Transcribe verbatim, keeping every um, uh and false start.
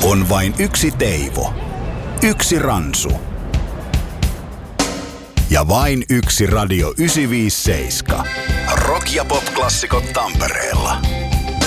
On vain yksi Teivo. Yksi Ransu. Ja vain yksi Radio yhdeksänsataaviisikymmentäseitsemän. Rock- ja pop-klassikot Tampereella.